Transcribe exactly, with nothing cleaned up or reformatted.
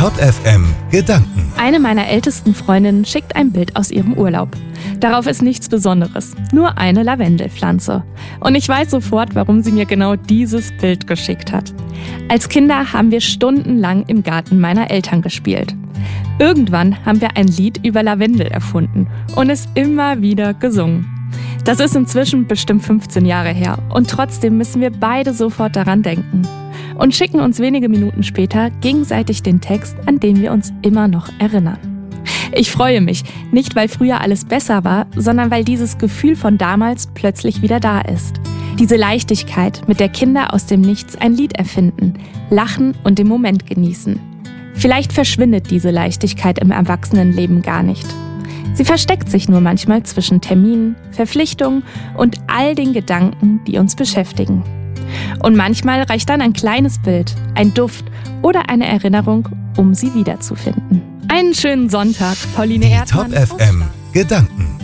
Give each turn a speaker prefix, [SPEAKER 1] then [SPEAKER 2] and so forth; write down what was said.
[SPEAKER 1] Top F M Gedanken.
[SPEAKER 2] Eine meiner ältesten Freundinnen schickt ein Bild aus ihrem Urlaub. Darauf ist nichts Besonderes, nur eine Lavendelpflanze. Und ich weiß sofort, warum sie mir genau dieses Bild geschickt hat. Als Kinder haben wir stundenlang im Garten meiner Eltern gespielt. Irgendwann haben wir ein Lied über Lavendel erfunden und es immer wieder gesungen. Das ist inzwischen bestimmt fünfzehn Jahre her und trotzdem müssen wir beide sofort daran denken. Und schicken uns wenige Minuten später gegenseitig den Text, an den wir uns immer noch erinnern. Ich freue mich, nicht weil früher alles besser war, sondern weil dieses Gefühl von damals plötzlich wieder da ist. Diese Leichtigkeit, mit der Kinder aus dem Nichts ein Lied erfinden, lachen und den Moment genießen. Vielleicht verschwindet diese Leichtigkeit im Erwachsenenleben gar nicht. Sie versteckt sich nur manchmal zwischen Terminen, Verpflichtungen und all den Gedanken, die uns beschäftigen. Und manchmal reicht dann ein kleines Bild, ein Duft oder eine Erinnerung, um sie wiederzufinden. Einen schönen Sonntag, Pauline Erdmann.
[SPEAKER 1] Top F M Gedanken.